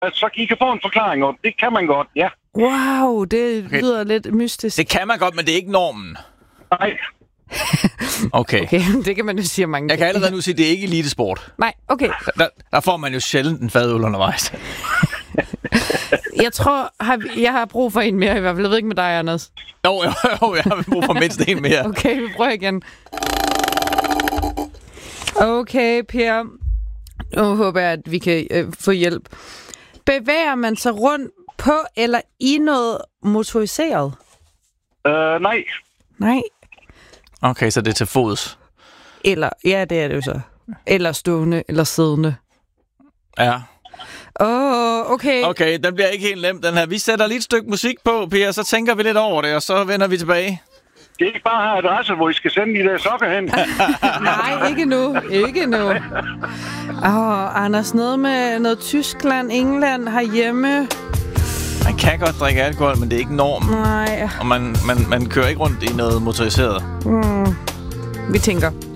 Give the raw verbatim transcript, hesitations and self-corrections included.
så I kan få en forklaring, og det kan man godt, ja. Wow, det Okay. lyder lidt mystisk. Det kan man godt, men det er ikke normen. Nej, Okay. Okay, det kan man jo sige mange Jeg kan allerede nu sige, at det er ikke elitesport. Nej, okay. Der, der får man jo sjældent en fadøl undervejs. Jeg tror, har, vi- jeg har brug for en mere i hvert fald. Jeg ved ikke med dig, Anders. Jo, jo, jo, jeg har brug for mindst en mere. Okay, vi prøver igen. Okay, Per. Nu håber jeg, at vi kan øh, få hjælp. Bevæger man sig rundt på eller i noget motoriseret? øh, nej. Nej. Okay, så det er til fods. Eller, ja, det er det jo så. Eller stående, eller siddende. Ja. Åh, oh, okay. Okay, den bliver ikke helt nem, den her. Vi sætter lige et stykke musik på, Per, så tænker vi lidt over det, og så vender vi tilbage. Det er ikke bare her adresse, hvor I skal sende de der sokker hen. Nej, ikke nu. Ikke nu. Åh, oh, Anders, noget med noget Tyskland, England herhjemme. Man kan godt drikke alkohol, men det er ikke normen. Nej. Og man, man, man kører ikke rundt i noget motoriseret. Mm. Vi tænker.